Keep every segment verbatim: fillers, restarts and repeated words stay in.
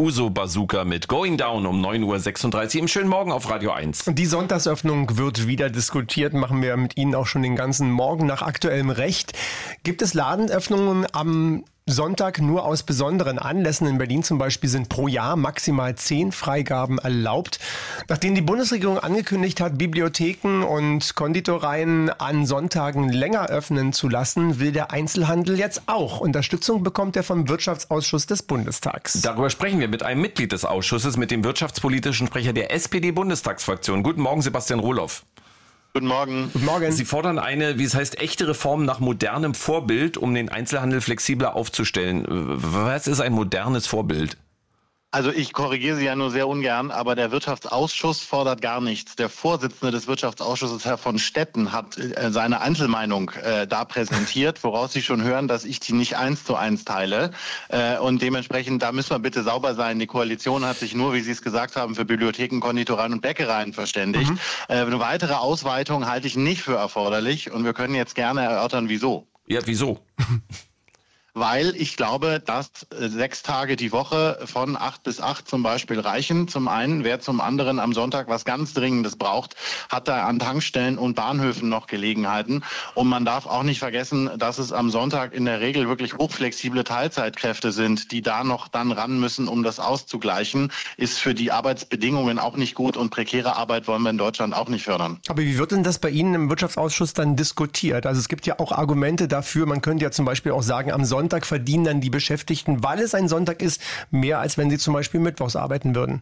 Uso Bazooka mit Going Down um neun Uhr sechsunddreißig. Im schönen Morgen auf Radio eins. Die Sonntagsöffnung wird wieder diskutiert, machen wir mit Ihnen auch schon den ganzen Morgen nach aktuellem Recht. Gibt es Ladenöffnungen am Sonntag nur aus besonderen Anlässen? In Berlin zum Beispiel sind pro Jahr maximal zehn Freigaben erlaubt. Nachdem die Bundesregierung angekündigt hat, Bibliotheken und Konditoreien an Sonntagen länger öffnen zu lassen, will der Einzelhandel jetzt auch. Unterstützung bekommt er vom Wirtschaftsausschuss des Bundestags. Darüber sprechen wir mit einem Mitglied des Ausschusses, mit dem wirtschaftspolitischen Sprecher der S P D-Bundestagsfraktion. Guten Morgen, Sebastian Rohloff. Guten Morgen. Guten Morgen. Sie fordern eine, wie es heißt, echte Reform nach modernem Vorbild, um den Einzelhandel flexibler aufzustellen. Was ist ein modernes Vorbild? Also ich korrigiere Sie ja nur sehr ungern, aber der Wirtschaftsausschuss fordert gar nichts. Der Vorsitzende des Wirtschaftsausschusses, Herr von Stetten, hat äh, seine Einzelmeinung äh, da präsentiert, woraus Sie schon hören, dass ich die nicht eins zu eins teile. Äh, und dementsprechend, da müssen wir bitte sauber sein. Die Koalition hat sich nur, wie Sie es gesagt haben, für Bibliotheken, Konditoreien und Bäckereien verständigt. Mhm. Äh, eine weitere Ausweitung halte ich nicht für erforderlich und wir können jetzt gerne erörtern, wieso. Ja, wieso? Weil ich glaube, dass äh, sechs Tage die Woche von acht bis acht zum Beispiel reichen. Zum einen, wer zum anderen am Sonntag was ganz Dringendes braucht, hat da an Tankstellen und Bahnhöfen noch Gelegenheiten. Und man darf auch nicht vergessen, dass es am Sonntag in der Regel wirklich hochflexible Teilzeitkräfte sind, die da noch dann ran müssen, um das auszugleichen. Ist für die Arbeitsbedingungen auch nicht gut und prekäre Arbeit wollen wir in Deutschland auch nicht fördern. Aber wie wird denn das bei Ihnen im Wirtschaftsausschuss dann diskutiert? Also es gibt ja auch Argumente dafür. Man könnte ja zum Beispiel auch sagen, am Sonntag Sonntag verdienen dann die Beschäftigten, weil es ein Sonntag ist, mehr als wenn sie zum Beispiel mittwochs arbeiten würden.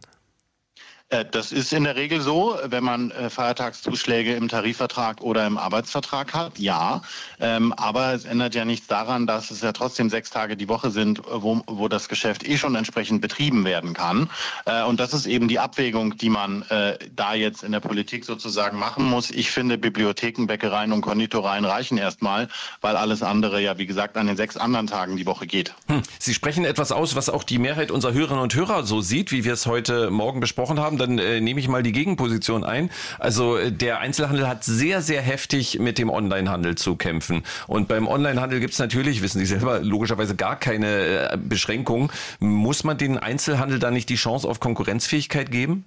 Das ist in der Regel so, wenn man Feiertagszuschläge im Tarifvertrag oder im Arbeitsvertrag hat, ja. Aber es ändert ja nichts daran, dass es ja trotzdem sechs Tage die Woche sind, wo, wo das Geschäft eh schon entsprechend betrieben werden kann. Und das ist eben die Abwägung, die man da jetzt in der Politik sozusagen machen muss. Ich finde, Bibliotheken, Bäckereien und Konditoreien reichen erstmal, weil alles andere ja, wie gesagt, an den sechs anderen Tagen die Woche geht. Hm. Sie sprechen etwas aus, was auch die Mehrheit unserer Hörerinnen und Hörer so sieht, wie wir es heute Morgen besprochen haben. Dann äh, nehme ich mal die Gegenposition ein. Also äh, der Einzelhandel hat sehr, sehr heftig mit dem Onlinehandel zu kämpfen. Und beim Onlinehandel gibt es natürlich, wissen Sie selber, logischerweise gar keine äh, Beschränkungen. Muss man den Einzelhandel da nicht die Chance auf Konkurrenzfähigkeit geben?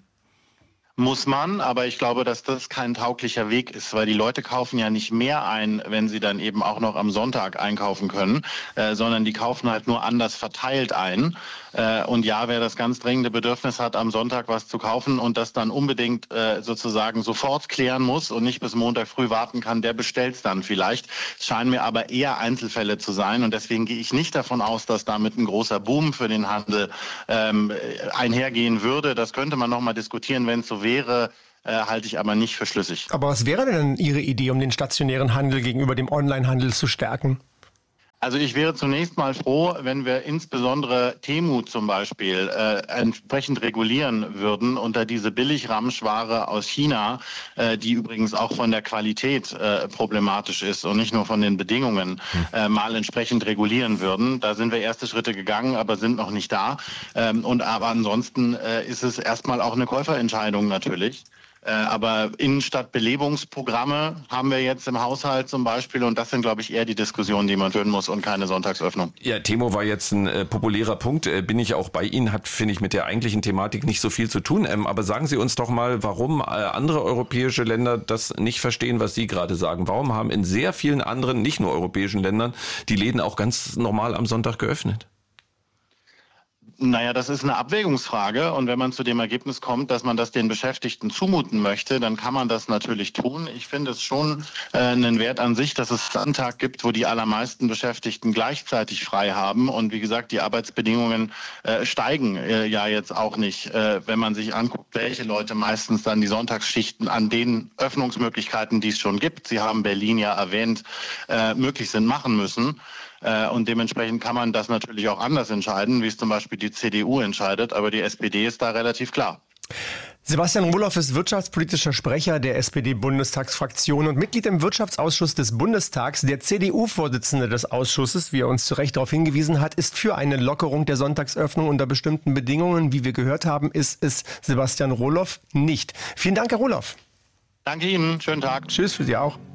Muss man, aber ich glaube, dass das kein tauglicher Weg ist, weil die Leute kaufen ja nicht mehr ein, wenn sie dann eben auch noch am Sonntag einkaufen können, äh, sondern die kaufen halt nur anders verteilt ein. Äh, und ja, wer das ganz dringende Bedürfnis hat, am Sonntag was zu kaufen und das dann unbedingt äh, sozusagen sofort klären muss und nicht bis Montag früh warten kann, der bestellt's dann vielleicht. Es scheinen mir aber eher Einzelfälle zu sein und deswegen gehe ich nicht davon aus, dass damit ein großer Boom für den Handel ähm, einhergehen würde. Das könnte man nochmal diskutieren, wenn es so wäre, äh, halte ich aber nicht für schlüssig. Aber was wäre denn Ihre Idee, um den stationären Handel gegenüber dem Onlinehandel zu stärken? Also ich wäre zunächst mal froh, wenn wir insbesondere Temu zum Beispiel äh, entsprechend regulieren würden unter diese Billigramschware aus China, äh, die übrigens auch von der Qualität äh, problematisch ist und nicht nur von den Bedingungen, äh, mal entsprechend regulieren würden. Da sind wir erste Schritte gegangen, aber sind noch nicht da. Ähm, und aber ansonsten äh, ist es erstmal auch eine Käuferentscheidung natürlich. Aber Innenstadtbelebungsprogramme haben wir jetzt im Haushalt zum Beispiel und das sind, glaube ich, eher die Diskussionen, die man führen muss und keine Sonntagsöffnung. Ja, Temo war jetzt ein äh, populärer Punkt, äh, bin ich auch bei Ihnen, hat, finde ich, mit der eigentlichen Thematik nicht so viel zu tun. Ähm, aber sagen Sie uns doch mal, warum äh, andere europäische Länder das nicht verstehen, was Sie gerade sagen. Warum haben in sehr vielen anderen, nicht nur europäischen Ländern, die Läden auch ganz normal am Sonntag geöffnet? Naja, das ist eine Abwägungsfrage und wenn man zu dem Ergebnis kommt, dass man das den Beschäftigten zumuten möchte, dann kann man das natürlich tun. Ich finde es schon äh, einen Wert an sich, dass es einen Tag gibt, wo die allermeisten Beschäftigten gleichzeitig frei haben und wie gesagt, die Arbeitsbedingungen äh, steigen äh, ja jetzt auch nicht, äh, wenn man sich anguckt, welche Leute meistens dann die Sonntagsschichten an den Öffnungsmöglichkeiten, die es schon gibt, Sie haben Berlin ja erwähnt, äh, möglich sind, machen müssen. Und dementsprechend kann man das natürlich auch anders entscheiden, wie es zum Beispiel die C D U entscheidet. Aber die S P D ist da relativ klar. Sebastian Rohloff ist wirtschaftspolitischer Sprecher der S P D-Bundestagsfraktion und Mitglied im Wirtschaftsausschuss des Bundestags. Der C D U-Vorsitzende des Ausschusses, wie er uns zu Recht darauf hingewiesen hat, ist für eine Lockerung der Sonntagsöffnung unter bestimmten Bedingungen. Wie wir gehört haben, ist es Sebastian Rohloff nicht. Vielen Dank, Herr Rohloff. Danke Ihnen. Schönen Tag. Tschüss für Sie auch.